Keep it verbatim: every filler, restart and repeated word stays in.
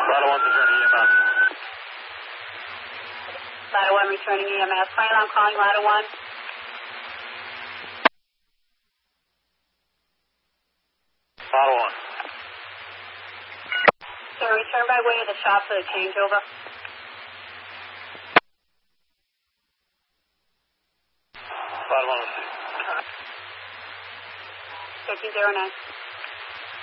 Ladder one returning E M S. Ladder one returning E M S. Fire alarm calling Ladder one. Ladder one. Sir, return by way of the shop for the changeover. Ladder one received. thirteen zero nine.